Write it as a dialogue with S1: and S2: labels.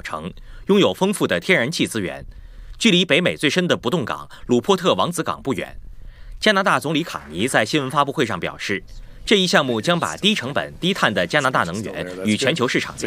S1: 城，拥有丰富的天然气资源，距离北美最深的不动港鲁珀特王子港不远。加拿大总理卡尼在新闻发布会上表示，这一项目将把低成本、低碳的加拿大能源与全球市场